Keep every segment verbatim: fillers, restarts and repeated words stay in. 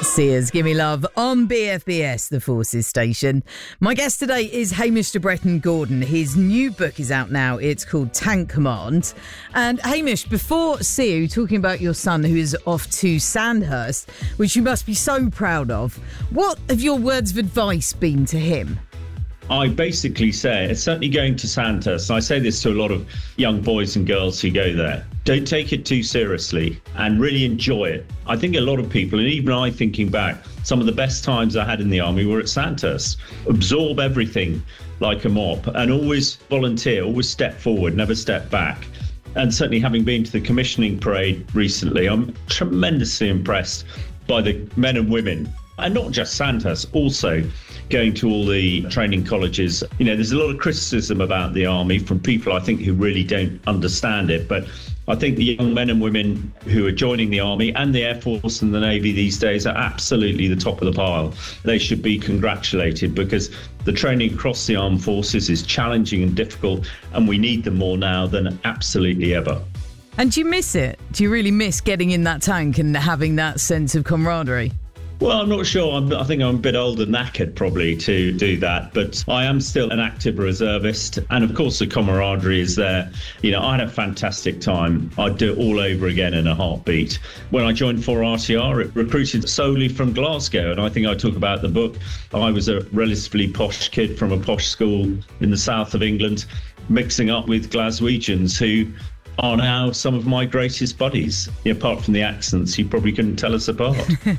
Sears, Gimme Love on B F B S, the Forces station. My guest today is Hamish de Bretton Gordon. His new book is out now. It's called Tank Command. And Hamish, before see you, talking about your son who is off to Sandhurst, which you must be so proud of, what have your words of advice been to him? I basically say, it's certainly going to Sandhurst, and I say this to a lot of young boys and girls who go there, don't take it too seriously and really enjoy it. I think a lot of people, and even I thinking back, some of the best times I had in the army were at Sandhurst. Absorb everything like a mop and always volunteer, always step forward, never step back. And certainly having been to the commissioning parade recently, I'm tremendously impressed by the men and women, and not just Sandhurst, also going to all the training colleges. You know, there's a lot of criticism about the army from people, I think, who really don't understand it. But I think the young men and women who are joining the army and the Air Force and the Navy these days are absolutely the top of the pile. They should be congratulated because the training across the armed forces is challenging and difficult, and we need them more now than absolutely ever. And do you miss it? Do you really miss getting in that tank and having that sense of camaraderie? Well, I'm not sure. I'm, I think I'm a bit old and knackered probably to do that, but I am still an active reservist. And of course, the camaraderie is there. You know, I had a fantastic time. I'd do it all over again in a heartbeat. When I joined four R T R, it recruited solely from Glasgow. And I think I talk about the book. I was a relatively posh kid from a posh school in the south of England, mixing up with Glaswegians who are now some of my greatest buddies. Apart from the accents, you probably couldn't tell us apart.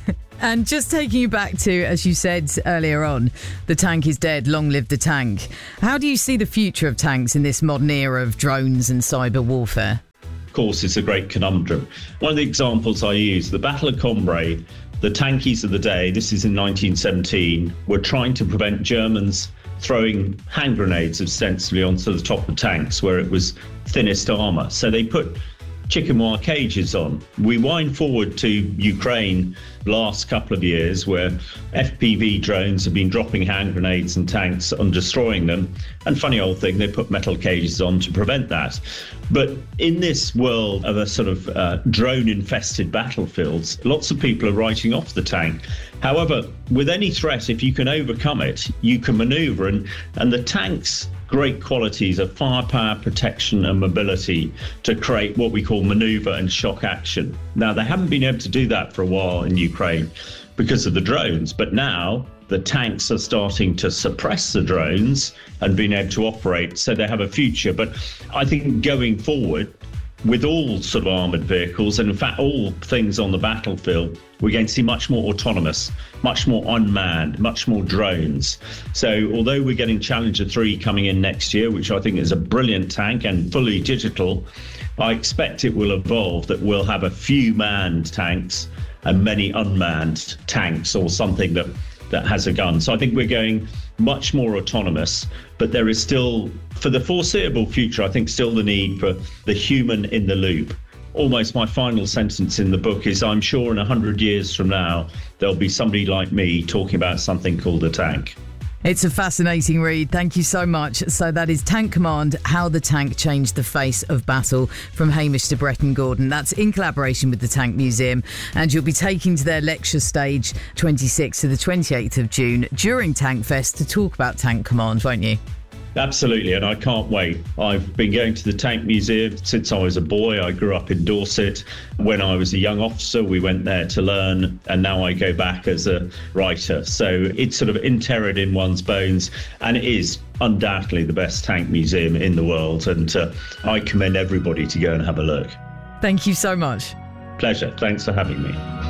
And just taking you back to, as you said earlier on, the tank is dead, long live the tank. How do you see the future of tanks in this modern era of drones and cyber warfare? Of course, it's a great conundrum. One of the examples I use, the Battle of Cambrai, the tankies of the day, this is in nineteen seventeen, were trying to prevent Germans throwing hand grenades ostensibly onto the top of tanks where it was thinnest armour. So they put chicken wire cages on. We wind forward to Ukraine last couple of years where F P V drones have been dropping hand grenades and tanks and destroying them. And funny old thing, they put metal cages on to prevent that. But in this world of a sort of uh, drone-infested battlefields, lots of people are writing off the tank. However, with any threat, if you can overcome it, you can manoeuvre. And, and the tank's great qualities are firepower, protection and mobility to create what we call manoeuvre and shock action. Now, they haven't been able to do that for a while in Ukraine because of the drones, but now the tanks are starting to suppress the drones and being able to operate, so they have a future. But I think going forward, with all sort of armoured vehicles, and in fact all things on the battlefield, we're going to see much more autonomous, much more unmanned, much more drones. So although we're getting Challenger three coming in next year, which I think is a brilliant tank and fully digital, I expect it will evolve that we'll have a few manned tanks and many unmanned tanks, or something that, that has a gun. So I think we're going much more autonomous, but there is still, for the foreseeable future, I think still the need for the human in the loop. Almost my final sentence in the book is, I'm sure in a hundred years from now, there'll be somebody like me talking about something called a tank. It's a fascinating read. Thank you so much. So that is Tank Command, How the Tank Changed the Face of Battle, from Hamish de Bretton Gordon. That's in collaboration with the Tank Museum, and you'll be taking to their lecture stage twenty-sixth to the twenty-eighth of June during Tank Fest to talk about Tank Command, won't you? Absolutely, and I can't wait. I've been going to the Tank Museum since I was a boy. I grew up in Dorset. When I was a young officer, we went there to learn, and now I go back as a writer. So it's sort of interred in one's bones, and it is undoubtedly the best tank museum in the world, and uh, I commend everybody to go and have a look. Thank you so much. Pleasure. Thanks for having me.